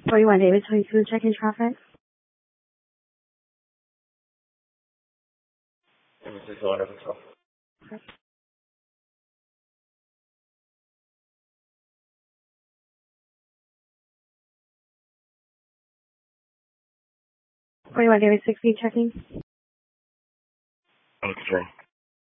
41 David 22, check-in traffic. This is under control. 41 David 60, checking. Okay.